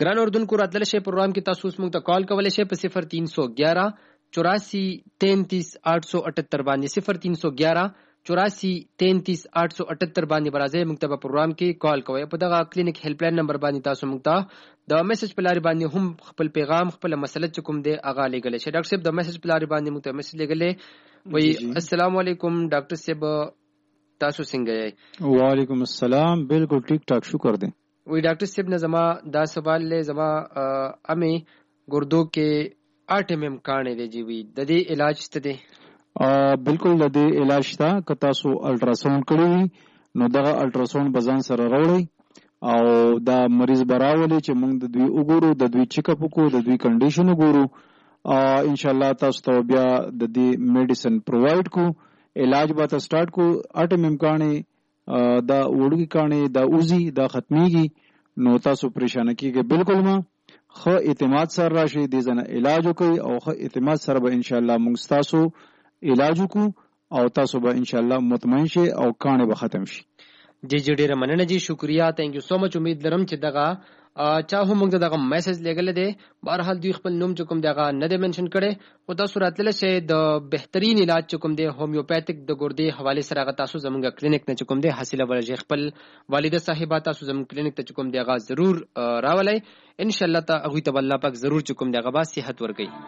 ګران اردوونکو راتلل شي پروګرام کې تاسو موږ ته کال کولای شئ په 0311 84 33 878 باندې 0311 84 33 878 باندې برازه موږ ته په پروګرام کې کال کوئ. په دغه کلینیک هیلپ لاین نمبر باندې تاسو موږ ته د میسج په لاري باندې هم خپل پیغام خپل مسله کوم دی اغا لګل شي. ډاکټر صاحب د میسج په لاري باندې موږ ته میسج لګلې وای السلام علیکم ډاکټر صاحب تاسو څنګه یې؟ وعلیکم السلام بالکل ٹھیک ٹھاک شکر دے. وی ڈاکٹر صاحب نے زما دا سوال لے زما امی گردو کے 8 mm کانے دے جی وی د دې علاج ست دے؟ بالکل د دې علاج تا ک تاسو الټراساوند کړی نو دا الټراساوند بزان سره راوړی او دا مریض براولي چې موږ د دوی وګورو د دوی چیک اپ کو د دوی کنډیشن وګورو ان شاء الله تاسو ته بیا د دې میډیسن پرووایډ کو علاج به تاسو سٹارټ کو 8 mm کانے دا وړوکی کاڼي دا اوزي دا ختميږي نو تاسو پریشان کیږئ. بالکل ما خو اعتماد سره راشي دې ځنه علاج وکي او خو اعتماد سره به ان شاء الله موږ تاسو علاج وکړو او تاسو به ان شاء الله مطمئن شئ او کاڼي به ختم شي. جی ډیره مننه جی شکریا تھینک یو سو مچ. امید لرم چې دغه چاهو موږ دغه میسج لګل دي بهرحال دوی خپل نوم چکم دغه نه دی منشن کړي او تاسو راتلل شي د بهترین علاج چکم دی هومیوپیتھک د ګردې حواله سره غا تاسو زمونږ کلینیک نه چکم دی حاصله ورجه خپل والده صاحبہ تاسو زمونږ کلینیک ته چکم دی غا ضرور راولای ان شاء الله تا اغه ته الله پاک ضرور چکم دی غا با صحت ورګي.